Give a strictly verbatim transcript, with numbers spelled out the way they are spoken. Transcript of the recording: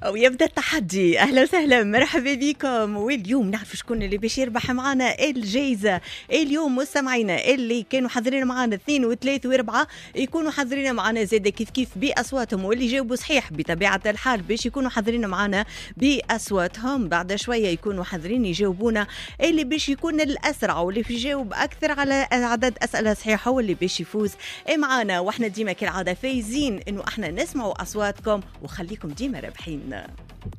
ويبدأ التحدي. أهلا وسهلا، مرحبا بكم. واليوم نعرف شكون اللي باش يربح معنا الجائزة. اليوم مستمعينا اللي كانوا حاضرين معنا اثنين وثلاث واربعة يكونوا حاضرين معنا زادة كيف كيف بأصواتهم، واللي جاوبوا صحيح بطبيعة الحال باش يكونوا حاضرين معنا بأصواتهم. بعد شوية يكونوا حاضرين يجاوبونا اللي باش يكون الأسرع واللي باش يجاوب أكثر على عدد أسئلة صحيحة واللي باش يفوز معنا. واحنا ديما كالعادة فايزين إنه احنا نسمعوا أصواتكم وخليكم ديما رابحين.